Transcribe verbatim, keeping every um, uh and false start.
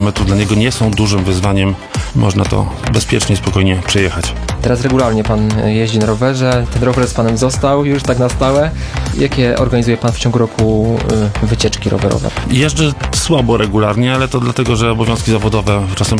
kilometrów dla niego nie są dużym wyzwaniem. Można to bezpiecznie, spokojnie przejechać. Teraz regularnie pan jeździ na rowerze, ten rower z panem został już tak na stałe. Jakie organizuje pan w ciągu roku y, wycieczki rowerowe? Jeżdżę słabo regularnie, ale to dlatego, że obowiązki zawodowe czasem